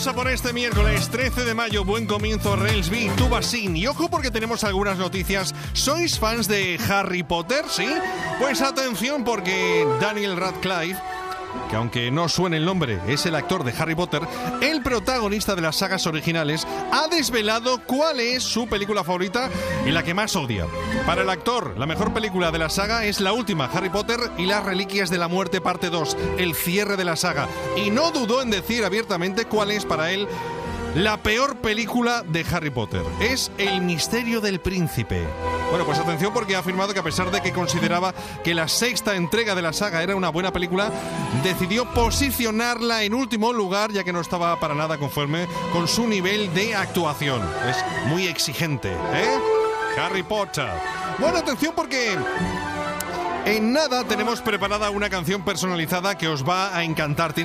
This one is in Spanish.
Vamos a por este miércoles 13 de mayo. Buen comienzo, Relsby, Tubasín. Y ojo porque tenemos algunas noticias. ¿Sois fans de Harry Potter? ¿Sí? Pues atención porque Daniel Radcliffe, que aunque no suene el nombre, es el actor de Harry Potter, el protagonista de las sagas originales, ha desvelado cuál es su película favorita y la que más odia. Para el actor, la mejor película de la saga es la última, Harry Potter y las Reliquias de la Muerte parte 2, el cierre de la saga. Y no dudó en decir abiertamente cuál es para él la peor película de Harry Potter. Es El misterio del príncipe. Bueno, pues atención porque ha afirmado que a pesar de que consideraba que la sexta entrega de la saga era una buena película, decidió posicionarla en último lugar ya que no estaba para nada conforme con su nivel de actuación. Es muy exigente, ¿eh? Harry Potter. Bueno, atención porque en nada tenemos preparada una canción personalizada que os va a encantar.